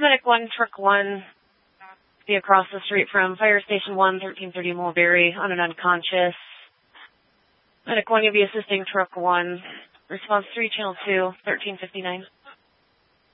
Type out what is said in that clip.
Medic 1, Truck 1, be across the street from Fire Station 1, 1330 Mulberry, on an unconscious. Medic 1, you'll be assisting Truck 1. Response 3, Channel 2, 1359.